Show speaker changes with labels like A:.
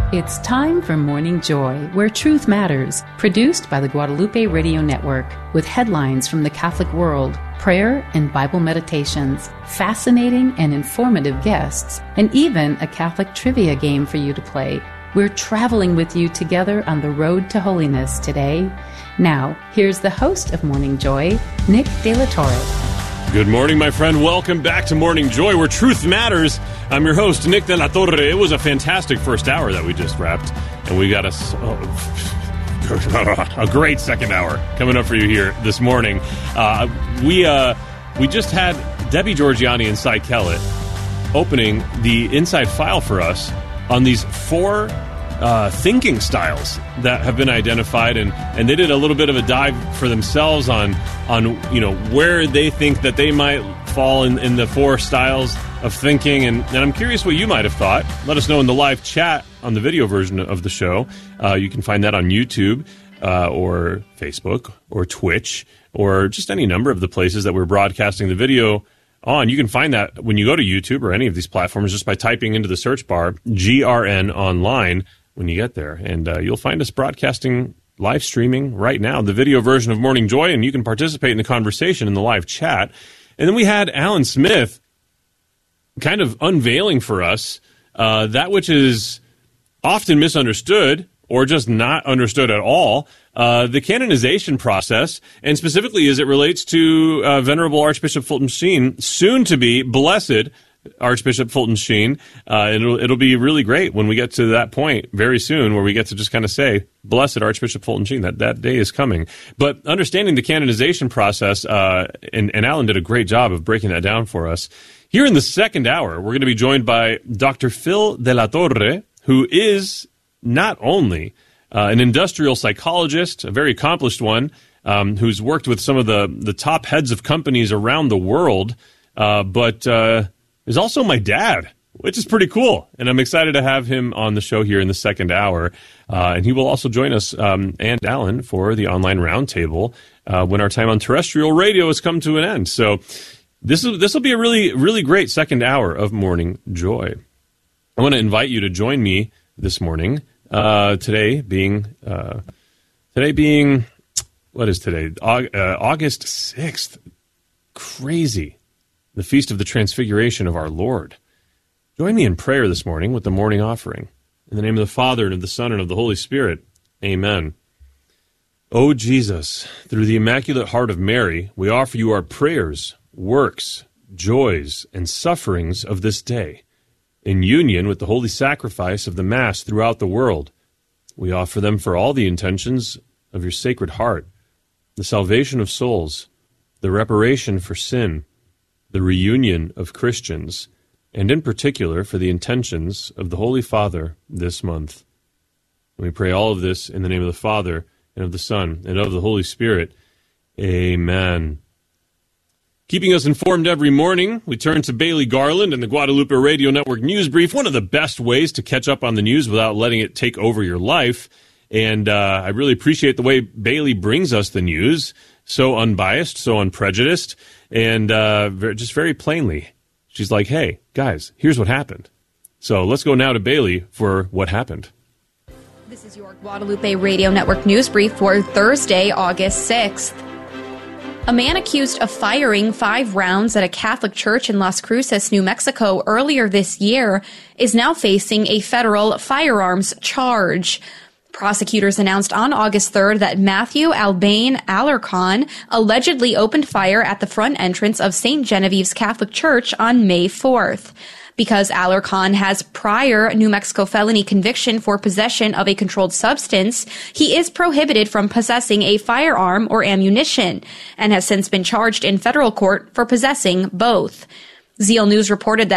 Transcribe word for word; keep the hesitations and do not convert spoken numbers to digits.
A: It's time for Morning Joy, where truth matters, produced by the Guadalupe Radio Network, with headlines from the Catholic world, prayer and Bible meditations, fascinating and informative guests, and even a Catholic trivia game for you to play. We're traveling with you together on the road to holiness today. Now, here's the host of Morning Joy, Nick De La Torre.
B: Good morning, my friend. Welcome back to Morning Joy, where truth matters. I'm your host, Nick De La Torre. It was a fantastic first hour that we just wrapped, and we got a, oh, a great second hour coming up for you here this morning. Uh, we uh, we just had Debbie Georgiani and Cy Kellett opening the inside file for us on these four uh, thinking styles that have been identified, and, and they did a little bit of a dive for themselves on on you know where they think that they might fall in, in the four styles of thinking, and, and I'm curious what you might have thought. Let us know in the live chat on the video version of the show. Uh, you can find that on YouTube uh, or Facebook or Twitch or just any number of the places that we're broadcasting the video on. You can find that when you go to YouTube or any of these platforms just by typing into the search bar G R N Online when you get there. And uh, you'll find us broadcasting, live streaming right now, the video version of Morning Joy, and you can participate in the conversation in the live chat. And then we had Alan Smith kind of unveiling for us uh, that which is often misunderstood or just not understood at all, uh, the canonization process, and specifically as it relates to uh, Venerable Archbishop Fulton Sheen, soon to be blessed Archbishop Fulton Sheen. Uh, it'll, it'll be really great when we get to that point very soon where we get to just kind of say, blessed Archbishop Fulton Sheen. That, that day is coming. But understanding the canonization process, uh, and, and Alan did a great job of breaking that down for us. Here in the second hour, we're going to be joined by Doctor Phil De La Torre, who is not only uh, an industrial psychologist, a very accomplished one, um, who's worked with some of the, the top heads of companies around the world, uh, but uh, is also my dad, which is pretty cool. And I'm excited to have him on the show here in the second hour. Uh, and he will also join us um, and Alan for the online roundtable uh, when our time on terrestrial radio has come to an end. So This will this will be a really, really great second hour of Morning Joy. I want to invite you to join me this morning. Uh, today being uh, today being what is today? Aug- uh, August sixth. Crazy. The Feast of the Transfiguration of our Lord. Join me in prayer this morning with the morning offering. In the name of the Father, and of the Son, and of the Holy Spirit. Amen. O Jesus, through the Immaculate Heart of Mary, we offer you our prayers, works, joys, and sufferings of this day. In union with the holy sacrifice of the Mass throughout the world, we offer them for all the intentions of your Sacred Heart, the salvation of souls, the reparation for sin, the reunion of Christians, and in particular for the intentions of the Holy Father this month. And we pray all of this in the name of the Father, and of the Son, and of the Holy Spirit. Amen. Keeping us informed every morning, we turn to Bailey Garland and the Guadalupe Radio Network News Brief, one of the best ways to catch up on the news without letting it take over your life. And uh, I really appreciate the way Bailey brings us the news, so unbiased, so unprejudiced, and uh, very, just very plainly. She's like, hey, guys, here's what happened. So let's go now to Bailey for what happened.
C: This is your Guadalupe Radio Network News Brief for Thursday, August sixth. A man accused of firing five rounds at a Catholic church in Las Cruces, New Mexico earlier this year is now facing a federal firearms charge. Prosecutors announced on August third that Matthew Albane Alarcon allegedly opened fire at the front entrance of Saint Genevieve's Catholic Church on May fourth. Because Alarcon has prior New Mexico felony conviction for possession of a controlled substance, he is prohibited from possessing a firearm or ammunition and has since been charged in federal court for possessing both. Zeal News reported that